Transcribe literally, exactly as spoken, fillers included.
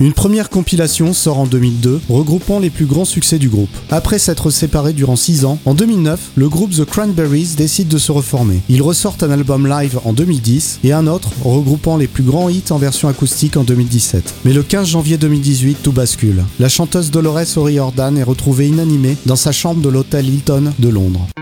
Une première compilation sort en deux mille deux, regroupant les plus grands succès du groupe. Après s'être séparé durant six ans, en deux mille neuf, le groupe The Cranberries décide de se reformer. Ils ressortent un album live en deux mille dix et un autre regroupant les plus grands hits en version acoustique en deux mille dix-sept. Mais le quinze janvier deux mille dix-huit, tout bascule. La chanteuse Dolores O'Riordan est retrouvée inanimée dans sa chambre de l'hôtel Hilton de Londres.